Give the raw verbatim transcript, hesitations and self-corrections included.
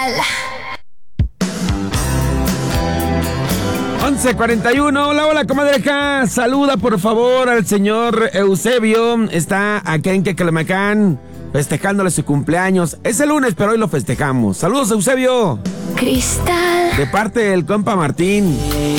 once cuarenta y uno. Hola, hola, comadreja. Saluda, por favor, al señor Eusebio. Está acá en Queclamacán festejándole su cumpleaños. Es el lunes, pero hoy lo festejamos. Saludos, Eusebio. Cristal. De parte del compa Martín.